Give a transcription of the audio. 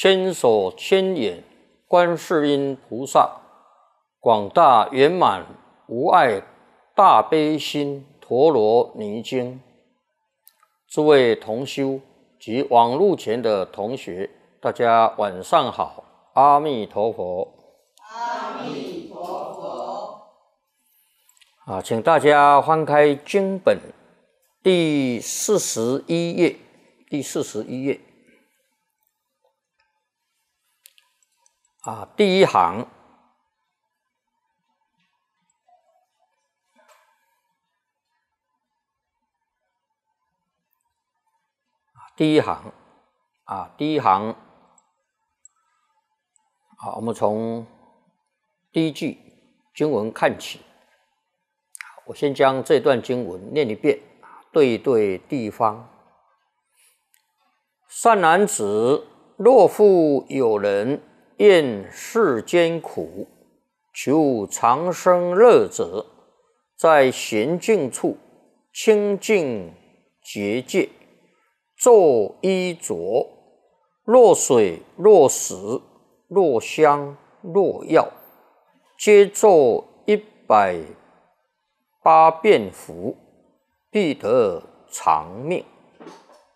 千手千眼观世音菩萨，广大圆满无碍大悲心陀罗尼经。诸位同修及网络前的同学，大家晚上好，阿弥陀佛。 阿弥陀佛。 请大家翻开经本第41页，第一行。第一行，我们从第一句经文看起。我先将这段经文念一遍，对地方。善男子，若复有人厌世间苦，求长生乐者，在闲静处清净结界，作衣着，若水若食若香若药，皆作108遍符，必得长命。